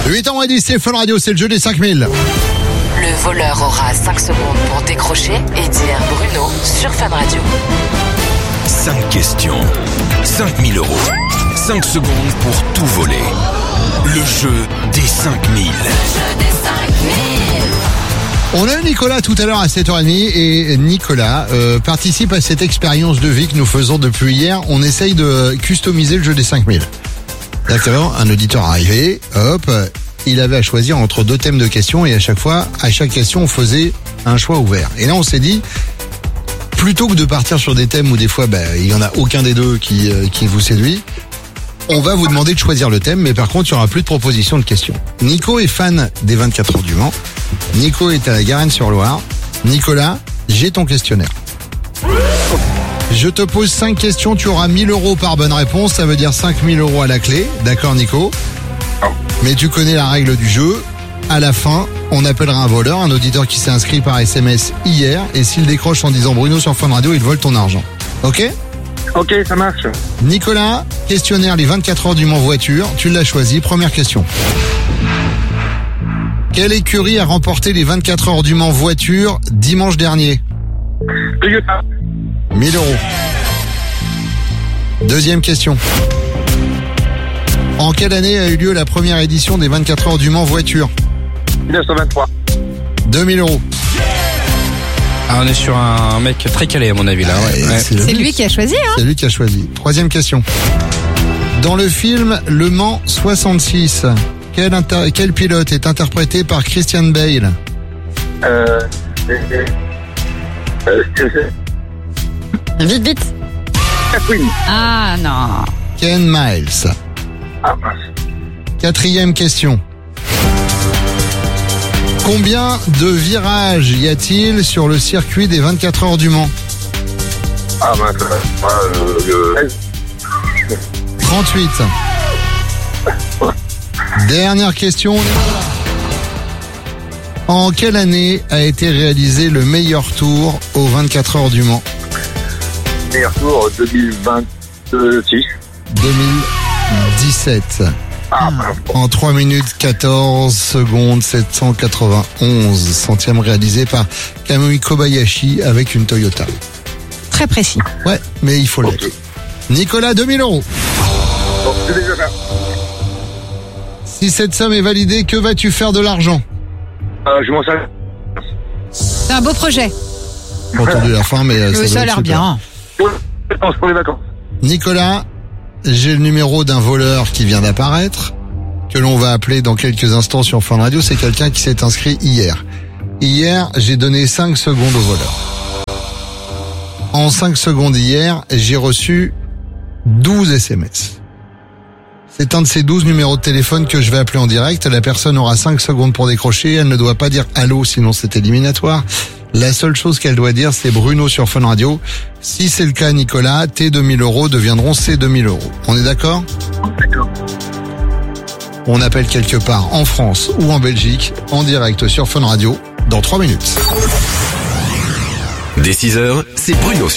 8h10, c'est Fun Radio, c'est le jeu des 5000. Le voleur aura 5 secondes pour décrocher et dire Bruno sur Fun Radio. 5 questions, 5 000 €. 5 secondes pour tout voler. Le jeu des 5000. On a eu Nicolas tout à l'heure à 7h30 et Nicolas participe à cette expérience de vie que nous faisons depuis hier. On essaye de customiser le jeu des 5000. D'accord, un auditeur arrivé, hop, il avait à choisir entre 2 thèmes de questions et à chaque question, on faisait un choix ouvert. Et là, on s'est dit, plutôt que de partir sur des thèmes où des fois, il y en a aucun des deux qui vous séduit, on va vous demander de choisir le thème, mais par contre, il n'y aura plus de propositions de questions. Nico est fan des 24 heures du Mans. Nico est à la Garenne-sur-Loire. Nicolas, j'ai ton questionnaire. Je te pose 5 questions, tu auras 1 000 € par bonne réponse, ça veut dire 5 000 € à la clé. D'accord, Nico? Mais tu connais la règle du jeu. À la fin, on appellera un voleur, un auditeur qui s'est inscrit par SMS hier, et s'il décroche en disant Bruno sur Fun Radio, il vole ton argent. Ok? Ok, ça marche. Nicolas, questionnaire les 24 heures du Mans voiture, tu l'as choisi. Première question. Quelle écurie a remporté les 24 heures du Mans voiture dimanche dernier? Toyota. 1 000 €. Deuxième question. En quelle année a eu lieu la première édition des 24 heures du Mans voiture? 1923. 2 000 €. Ah, on est sur un mec très calé à mon avis là. Ouais. C'est lui qui a choisi, hein? C'est lui qui a choisi. Troisième question. Dans le film Le Mans 66, quel pilote est interprété par Christian Bale? Vite. Catherine. Ah non. Ken Miles. Ah mince. Quatrième question. Combien de virages y a-t-il sur le circuit des 24 heures du Mans? Ah mince. 38. Dernière question. En quelle année a été réalisé le meilleur tour aux 24 heures du Mans? Meilleur tour 2026. 2017. Ah mince. En 3 minutes 14 secondes 791 centièmes réalisé par Kamui Kobayashi avec une Toyota. Très précis. Ouais, mais il faut l'être. Ok. Nicolas, 2 000 €. Bon, c'est déjà ça. Si cette somme est validée, que vas-tu faire de l'argent? Je m'en sers. C'est un beau projet. J'ai entendu la fin, mais Ça doit a être l'air super. bien. Pour les vacances. Nicolas, j'ai le numéro d'un voleur qui vient d'apparaître, que l'on va appeler dans quelques instants sur Fun Radio. C'est quelqu'un qui s'est inscrit hier. Hier, j'ai donné 5 secondes au voleur. En 5 secondes hier, j'ai reçu 12 SMS. C'est un de ces 12 numéros de téléphone que je vais appeler en direct. La personne aura 5 secondes pour décrocher. Elle ne doit pas dire allô, sinon c'est éliminatoire. La seule chose qu'elle doit dire, c'est Bruno sur Fun Radio. Si c'est le cas, Nicolas, tes 2 000 € deviendront ces 2 000 €. On est d'accord? D'accord. On appelle quelque part en France ou en Belgique, en direct sur Fun Radio, dans 3 minutes. Dès 6h, c'est Bruno sur